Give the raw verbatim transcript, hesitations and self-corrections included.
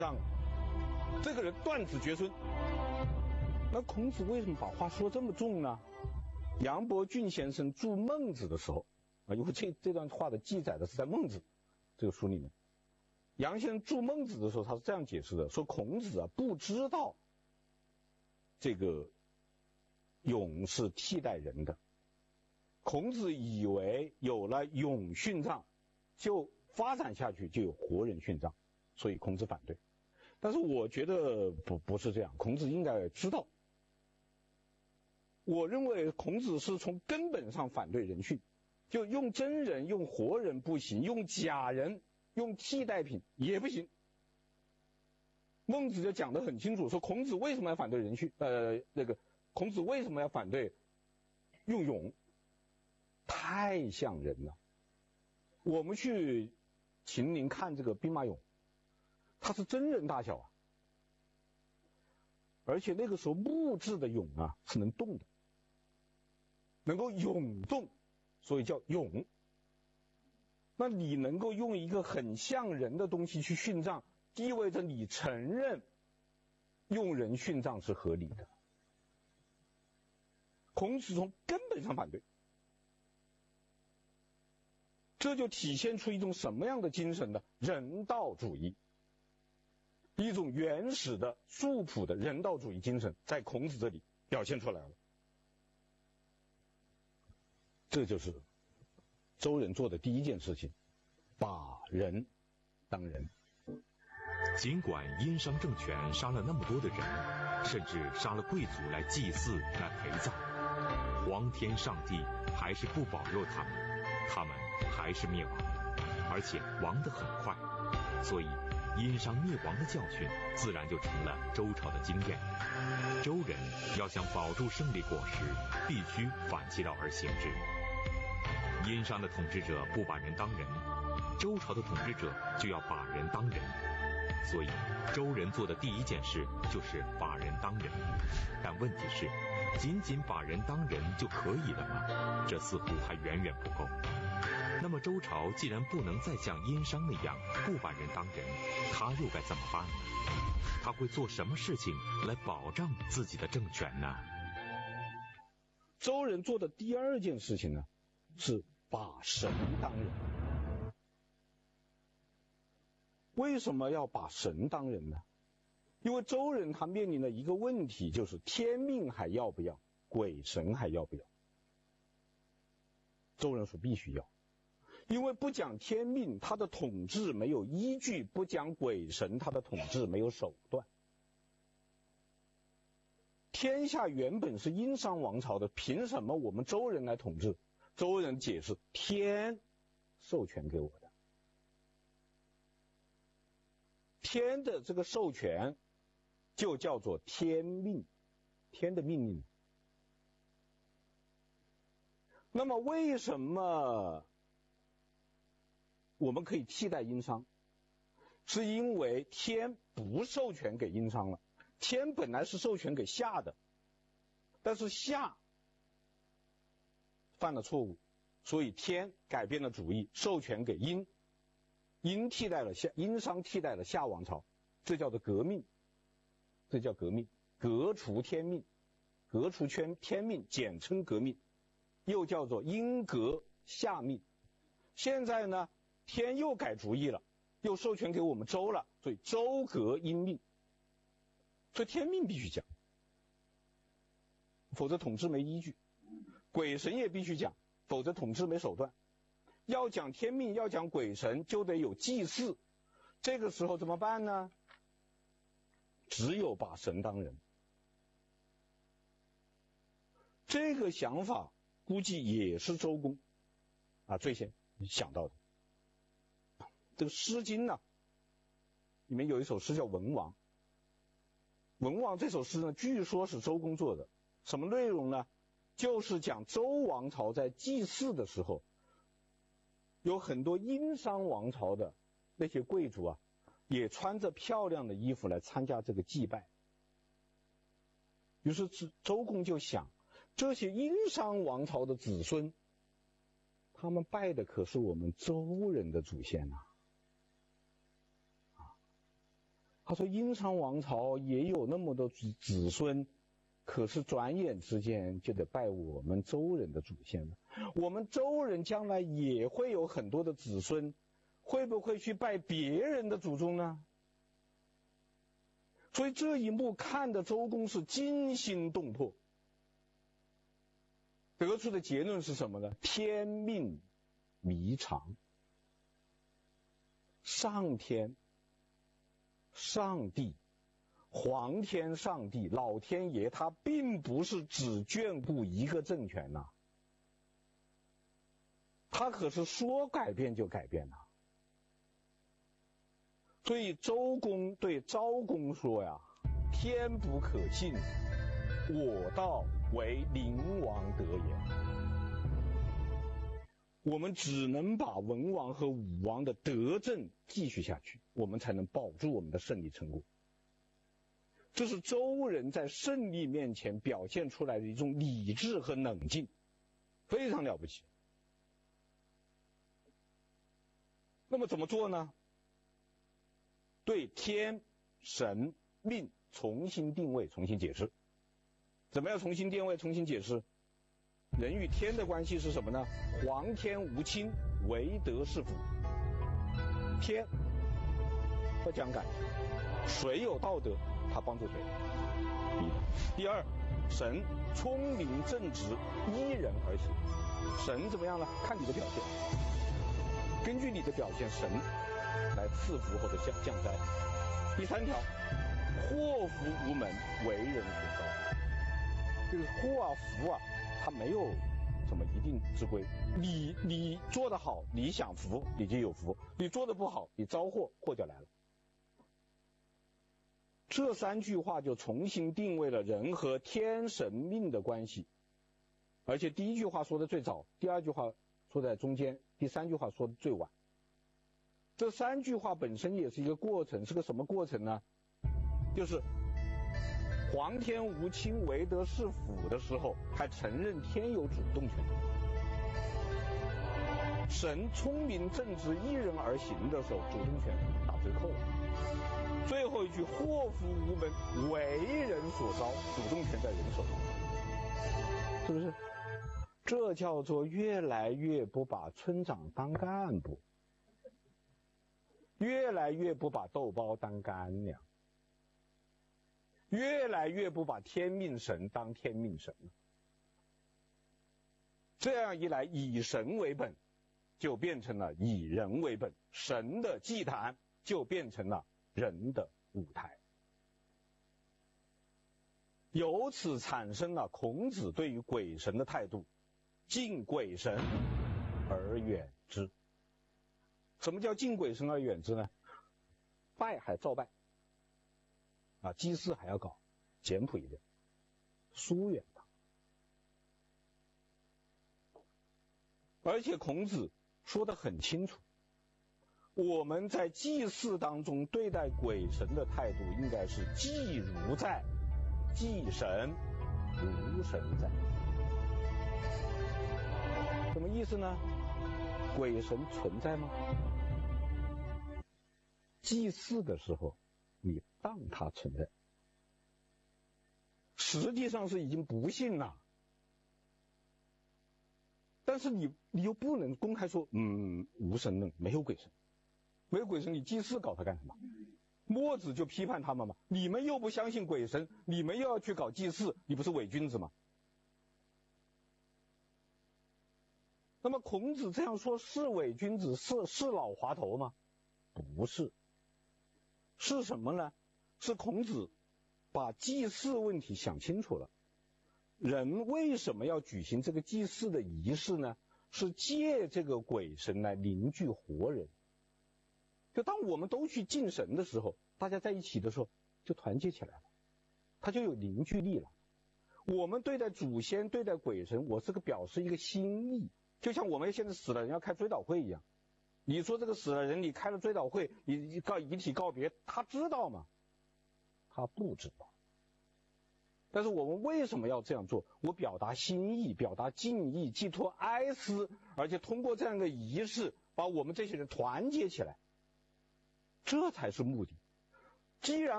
让这个人断子绝孙。那孔子为什么把话说这么重呢？杨伯峻先生注《孟子》的时候啊，因为这这段话的记载的是在《孟子》这个书里面。杨先生注《孟子》的时候，他是这样解释的：说孔子啊不知道这个俑是替代人的，孔子以为有了俑殉葬，就发展下去就有活人殉葬，所以孔子反对。但是我觉得不不是这样，孔子应该知道。我认为孔子是从根本上反对人殉，就用真人用活人不行，用假人用替代品也不行。孟子就讲得很清楚，说孔子为什么要反对人殉，呃，那个孔子为什么要反对用俑？太像人了。我们去秦陵看这个兵马俑，它是真人大小啊，而且那个时候木质的俑啊是能动的，能够涌动，所以叫俑。那你能够用一个很像人的东西去殉葬，意味着你承认用人殉葬是合理的。孔子从根本上反对，这就体现出一种什么样的精神呢？人道主义，一种原始的素朴的人道主义精神在孔子这里表现出来了。这就是周人做的第一件事情，把人当人。 尽管殷商政权杀了那么多的人，甚至杀了贵族来祭祀来陪葬，皇天上帝还是不保佑他们，他们还是灭亡，而且亡得很快，所以殷商灭亡的教训自然就成了周朝的经验。周人要想保住胜利果实，必须反其道而行之。殷商的统治者不把人当人，周朝的统治者就要把人当人，所以周人做的第一件事就是把人当人。但问题是，仅仅把人当人就可以了吗？这似乎还远远不够。那么周朝既然不能再像殷商那样不把人当人，他又该怎么办呢？他会做什么事情来保障自己的政权呢？ 周人做的第二件事情呢，是把神当人。为什么要把神当人呢？因为周人他面临的一个问题就是天命还要不要，鬼神还要不要。周人说必须要，因为不讲天命，他的统治没有依据；不讲鬼神，他的统治没有手段。天下原本是殷商王朝的，凭什么我们周人来统治？周人解释，天授权给我的，天的这个授权就叫做天命，天的命令。那么为什么我们可以替代殷商？是因为天不授权给殷商了，天本来是授权给夏的，但是夏犯了错误，所以天改变了主意，授权给殷，殷替代了夏，殷商替代了夏王朝，这叫做革命，这叫革命，革除天命，革除天天命，简称革命，又叫做殷革夏命。现在呢，天又改主意了，又授权给我们周了，所以周革殷命，所以天命必须讲，否则统治没依据。鬼神也必须讲，否则统治没手段。要讲天命，要讲鬼神，就得有祭祀。这个时候怎么办呢？只有把神当人。这个想法估计也是周公啊最先想到的。这个《诗经》呢，里面有一首诗叫《文王》。《文王》这首诗呢，据说是周公做的。什么内容呢？就是讲周王朝在祭祀的时候，有很多殷商王朝的那些贵族啊，也穿着漂亮的衣服来参加这个祭拜。于是周公就想，这些殷商王朝的子孙，他们拜的可是我们周人的祖先呐、啊。 他说殷商王朝也有那么多子子孙，可是转眼之间就得拜我们周人的祖先了。我们周人将来也会有很多的子孙，会不会去拜别人的祖宗呢？所以这一幕看的周公是惊心动魄，得出的结论是什么呢？天命弥长。上天、上帝、皇天上帝、老天爷，他并不是只眷顾一个政权呐、啊，他可是说改变就改变呐、啊。所以周公对昭公说呀：“天不可信，我道为灵王得也。”我们只能把文王和武王的德政继续下去，我们才能保住我们的胜利成果。这是周人在胜利面前表现出来的一种理智和冷静，非常了不起。那么怎么做呢？对天、神、命重新定位，重新解释。怎么样重新定位，重新解释？人与天的关系是什么呢？皇天无亲，唯德是辅。天不讲感情，谁有道德，他帮助谁。第二，神聪明正直，依人而行。神怎么样呢？看你的表现，根据你的表现，神来赐福或者降降灾。第三条，祸福无门，为人所招。这个祸啊福啊，它没有什么一定之规。你你做得好，你享福，你就有福；你做得不好，你招祸，祸就来了。这三句话就重新定位了人和天神命的关系。而且第一句话说的最早，第二句话说在中间，第三句话说的最晚。这三句话本身也是一个过程，是个什么过程呢？就是皇天无亲，唯德是辅的时候，还承认天有主动权；神聪明正直，依人而行的时候，主动权打折扣。最后一句，祸福无门，为人所招，主动权在人手上，是不是？这叫做越来越不把村长当干部，越来越不把豆包当干粮，越来越不把天命神当天命神了。这样一来，以神为本就变成了以人为本，神的祭坛就变成了人的舞台。由此产生了孔子对于鬼神的态度：敬鬼神而远之。什么叫敬鬼神而远之呢？拜还照拜啊，祭祀还要搞简朴一点，疏远它。而且孔子说得很清楚，我们在祭祀当中对待鬼神的态度应该是祭如在，祭神如神在。什么意思呢？鬼神存在吗？祭祀的时候你当它存在，实际上是已经不信了。但是你你又不能公开说嗯无神论，没有鬼神，没有鬼神，你祭祀搞它干什么？墨子就批判他们嘛，你们又不相信鬼神，你们又要去搞祭祀，你不是伪君子吗？那么孔子这样说是伪君子，是是老滑头吗？不是。是什么呢？是孔子把祭祀问题想清楚了。人为什么要举行这个祭祀的仪式呢？是借这个鬼神来凝聚活人。就当我们都去敬神的时候，大家在一起的时候就团结起来了，它就有凝聚力了。我们对待祖先对待鬼神，我是个表示一个心意，就像我们现在死了人要开追悼会一样。你说这个死了人你开了追悼会，你告遗体告别，他知道吗？他不知道。但是我们为什么要这样做？我表达心意，表达敬意，寄托哀思，而且通过这样的仪式把我们这些人团结起来，这才是目的。 既然